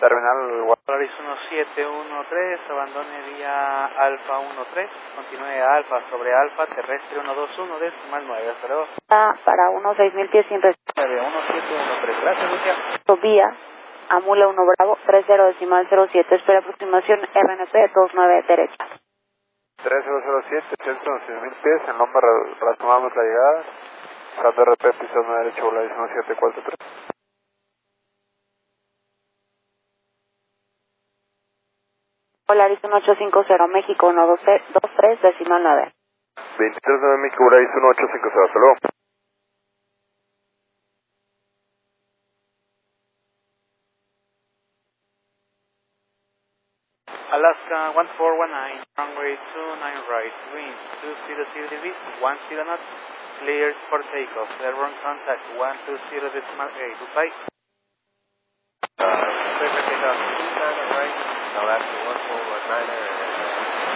Terminal Polaris 1713, abandone vía Alfa 13, continúe a Alfa sobre Alfa, terrestre 121, decimal 9, hasta luego. Para 16.000 pies sin restricción. 1713, gracias, Lucia. Vía Amula 1 Bravo, 30 decimal 07, espera aproximación RNP 29 derecha. 3007, 111.000 pies, en Lomba retomamos la llegada. Salto RP, piso 9 derecho, Polaris 1743. Polaris 1850, México 123, decimal 9. 23-9 México, Polaris 1850, hasta luego. Alaska 1419, runway 29 right, wind 200 degrees, 10 knots, cleared for takeoff, airborne contact 120 decimal 8, goodbye. Right, Alaska 1419.